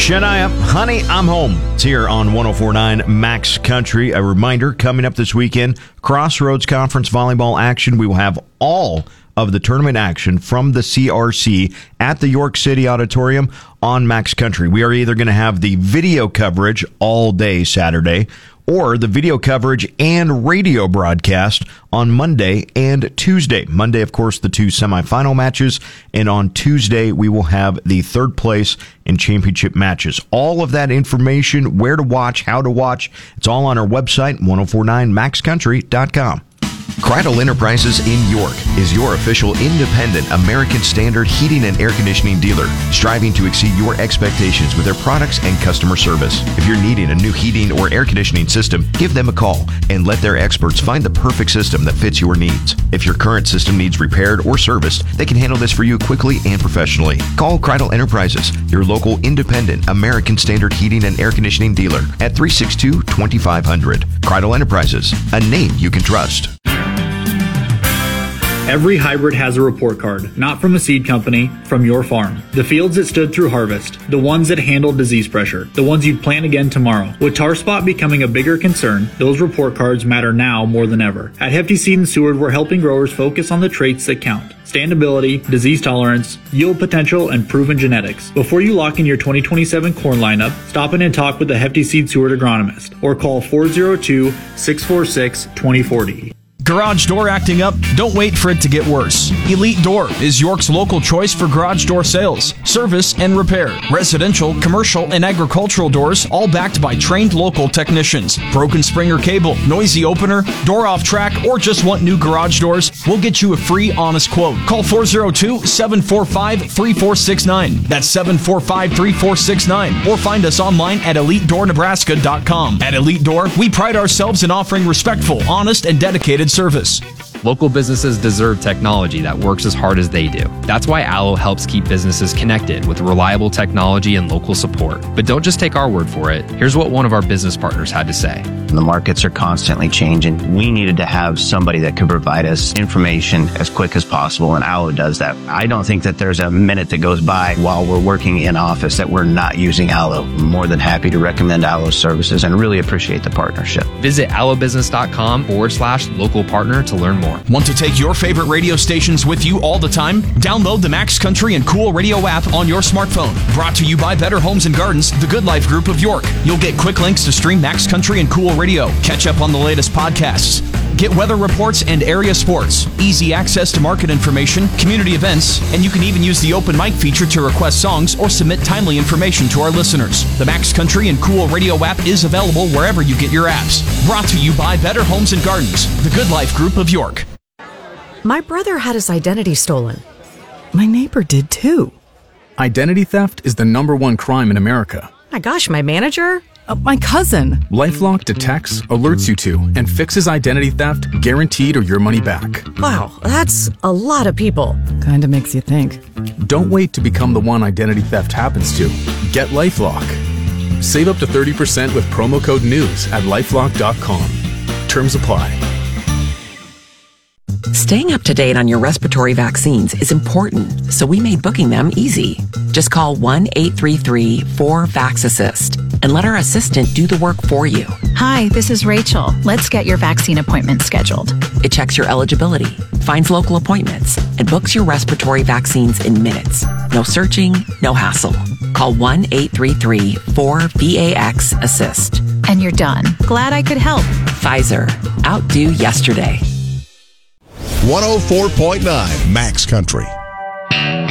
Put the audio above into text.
Shania, Honey, I'm Home. It's here on 104.9 Max Country. A reminder, coming up this weekend, Crossroads Conference volleyball action. We will have all of the tournament action from the CRC at the York City Auditorium on Max Country. We are either going to have the video coverage all day Saturday or the video coverage and radio broadcast on Monday and Tuesday. Monday, of course, the two semifinal matches, and on Tuesday, we will have the third place and championship matches. All of that information, where to watch, how to watch, it's all on our website, 1049maxcountry.com. Kreidel Enterprises in York is your official independent American Standard heating and air conditioning dealer, striving to exceed your expectations with their products and customer service. If you're needing a new heating or air conditioning system, give them a call and let their experts find the perfect system that fits your needs. If your current system needs repaired or serviced, they can handle this for you quickly and professionally. Call Kreidel Enterprises, your local independent American Standard heating and air conditioning dealer at 362-2500. Kreidel Enterprises, a name you can trust. Every hybrid has a report card, not from a seed company, from your farm. The fields that stood through harvest, the ones that handled disease pressure, the ones you'd plant again tomorrow. With tar spot becoming a bigger concern, those report cards matter now more than ever. At Hefty Seed and Seward, we're helping growers focus on the traits that count: standability, disease tolerance, yield potential, and proven genetics. Before you lock in your 2027 corn lineup, stop in and talk with the Hefty Seed Seward agronomist or call 402-646-2040. Garage door acting up? Don't wait for it to get worse. Elite Door is York's local choice for garage door sales, service, and repair. Residential, commercial, and agricultural doors, all backed by trained local technicians. Broken spring or cable, noisy opener, door off track, or just want new garage doors? We'll get you a free, honest quote. Call 402-745-3469. That's 745-3469. Or find us online at EliteDoorNebraska.com. At Elite Door, we pride ourselves in offering respectful, honest, and dedicated service. Local businesses deserve technology that works as hard as they do. That's why Allo helps keep businesses connected with reliable technology and local support. But don't just take our word for it. Here's what one of our business partners had to say. The markets are constantly changing. We needed to have somebody that could provide us information as quick as possible, and Allo does that. I don't think that there's a minute that goes by while we're working in office that we're not using Allo. I'm more than happy to recommend Allo's services and really appreciate the partnership. Visit allobusiness.com/local partner to learn more. Want to take your favorite radio stations with you all the time? Download the Max Country and Cool Radio app on your smartphone. Brought to you by Better Homes and Gardens, the Good Life Group of York. You'll get quick links to stream Max Country and Cool Radio, catch up on the latest podcasts, get weather reports and area sports, easy access to market information, community events, and you can even use the open mic feature to request songs or submit timely information to our listeners. The Max Country and Cool Radio app is available wherever you get your apps. Brought to you by Better Homes and Gardens, the Good Life Group of York. My brother had his identity stolen. My neighbor did too. Identity theft is the #1 crime in America. My gosh, my manager? My cousin. LifeLock detects, alerts you to, and fixes identity theft, guaranteed or your money back. Wow, that's a lot of people. Kinda makes you think. Don't wait to become the one identity theft happens to. Get LifeLock. Save up to 30% with promo code NEWS at LifeLock.com. Terms apply. Staying up to date on your respiratory vaccines is important, so we made booking them easy. Just call 1-833-4VAX-ASSIST and let our assistant do the work for you. Hi, this is Rachel. Let's get your vaccine appointment scheduled. It checks your eligibility, finds local appointments, and books your respiratory vaccines in minutes. No searching, no hassle. Call 1-833-4VAX-ASSIST. And you're done. Glad I could help. Pfizer. Outdo yesterday. 104.9 Max Country.